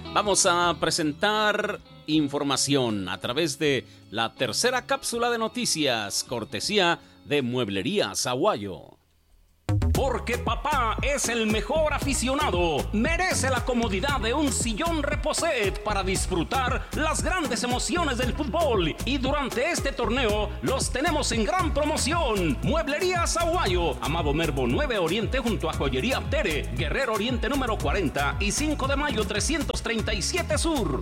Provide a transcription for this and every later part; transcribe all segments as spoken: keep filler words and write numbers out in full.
Vamos a presentar información a través de la tercera cápsula de noticias, cortesía de Mueblerías Aguayo. Porque papá es el mejor aficionado, merece la comodidad de un sillón Reposet para disfrutar las grandes emociones del fútbol. Y durante este torneo los tenemos en gran promoción. Mueblerías Aguayo, Amado Nervo nueve Oriente junto a Joyería Tere, Guerrero Oriente número cuarenta y cinco de mayo trescientos treinta y siete Sur.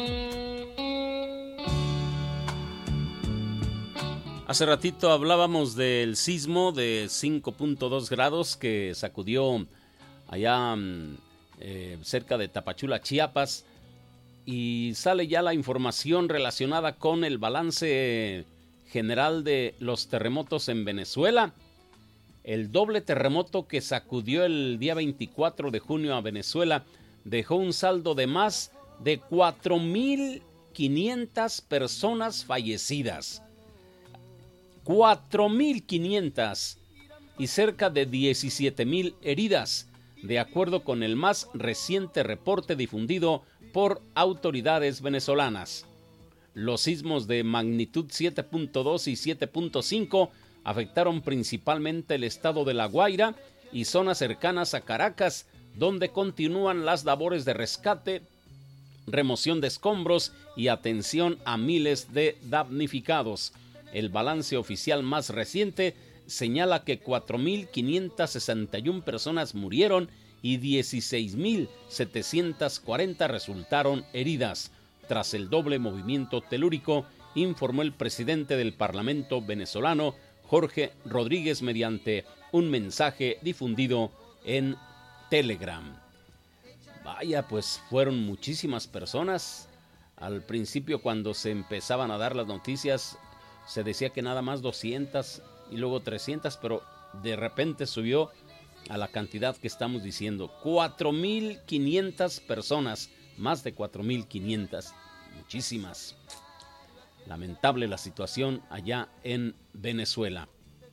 Hace ratito hablábamos del sismo de cinco punto dos grados que sacudió allá eh, cerca de Tapachula, Chiapas, y sale ya la información relacionada con el balance general de los terremotos en Venezuela. El doble terremoto que sacudió el día veinticuatro de junio a Venezuela dejó un saldo de más de cuatro mil quinientas personas fallecidas. cuatro mil quinientas y cerca de diecisiete mil heridas, de acuerdo con el más reciente reporte difundido por autoridades venezolanas. Los sismos de magnitud siete punto dos y siete punto cinco afectaron principalmente el estado de La Guaira y zonas cercanas a Caracas, donde continúan las labores de rescate, remoción de escombros y atención a miles de damnificados. El balance oficial más reciente señala que cuatro mil quinientas sesenta y una personas murieron y dieciséis mil setecientas cuarenta resultaron heridas. Tras el doble movimiento telúrico, informó el presidente del Parlamento venezolano, Jorge Rodríguez, mediante un mensaje difundido en Telegram. Vaya, pues fueron muchísimas personas. Al principio, cuando se empezaban a dar las noticias, se decía que nada más doscientas y luego trescientas, pero de repente subió a la cantidad que estamos diciendo. cuatro mil quinientas personas, más de cuatro mil quinientas, muchísimas. Lamentable la situación allá en Venezuela.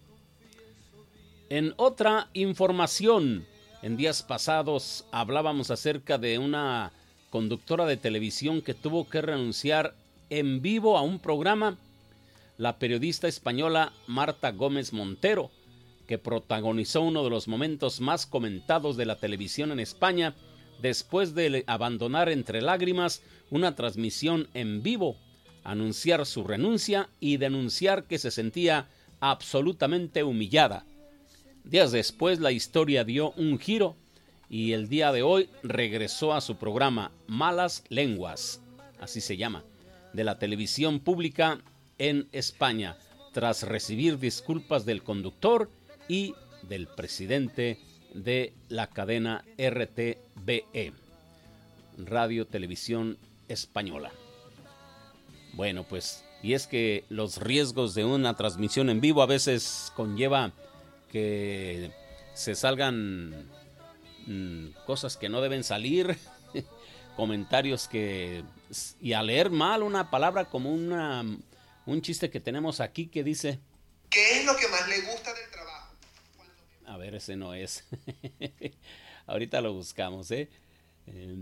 En otra información, en días pasados hablábamos acerca de una conductora de televisión que tuvo que renunciar en vivo a un programa. La periodista española Marta Gómez Montero, que protagonizó uno de los momentos más comentados de la televisión en España, después de abandonar entre lágrimas una transmisión en vivo, anunciar su renuncia y denunciar que se sentía absolutamente humillada. Días después la historia dio un giro y el día de hoy regresó a su programa Malas Lenguas, así se llama, de la televisión pública en España, tras recibir disculpas del conductor y del presidente de la cadena R T V E, Radio Televisión Española. Bueno, pues, y es que los riesgos de una transmisión en vivo a veces conlleva que se salgan mmm, cosas que no deben salir, comentarios que, y a leer mal una palabra como una... un chiste que tenemos aquí que dice: ¿qué es lo que más le gusta del trabajo? Cuando... A ver, ese no es. Ahorita lo buscamos, ¿eh? eh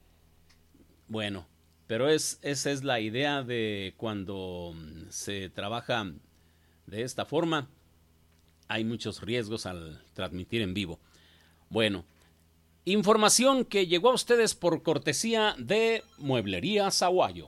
bueno, pero es, esa es la idea de cuando se trabaja de esta forma. Hay muchos riesgos al transmitir en vivo. Bueno, información que llegó a ustedes por cortesía de Mueblerías Aguayo.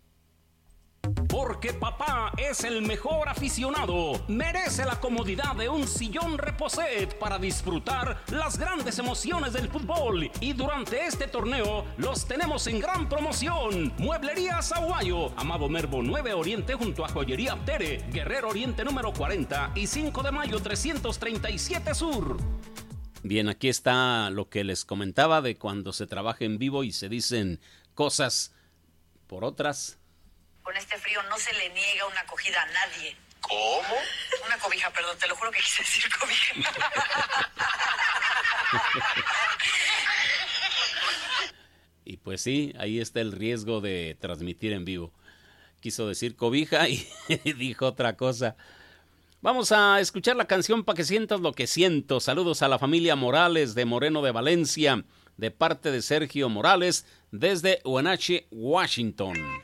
Porque papá es el mejor aficionado, merece la comodidad de un sillón Reposet para disfrutar las grandes emociones del fútbol. Y durante este torneo los tenemos en gran promoción. Mueblerías Aguayo, Amado Nervo nueve Oriente junto a Joyería Tere, Guerrero Oriente número cuarenta y cinco de mayo trescientos treinta y siete Sur. Bien, aquí está lo que les comentaba de cuando se trabaja en vivo y se dicen cosas por otras. Con este frío no se le niega una acogida a nadie. ¿Cómo? Una cobija, perdón, te lo juro que quise decir cobija. Y pues sí, ahí está el riesgo de transmitir en vivo. Quiso decir cobija y dijo otra cosa. Vamos a escuchar la canción Pa' que sientas lo que siento. Saludos a la familia Morales de Moreno de Valencia. de parte de Sergio Morales desde Wenatchee, Washington.